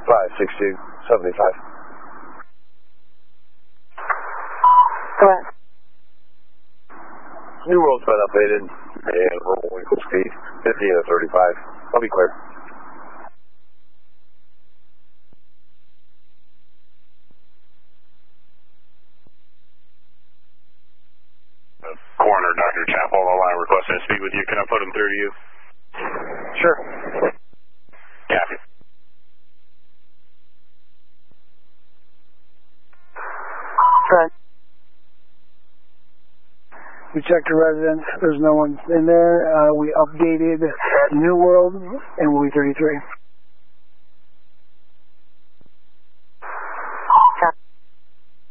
56275. Go ahead. New World's been updated, and verbal equal speed 50 to 35. I'll be clear. Coroner Dr. Chappell on the line requesting to speak with you. Can I put him through to you? Sure. Copy. Go ahead. We checked the residence. There's no one in there. We updated New World, and we'll be 33.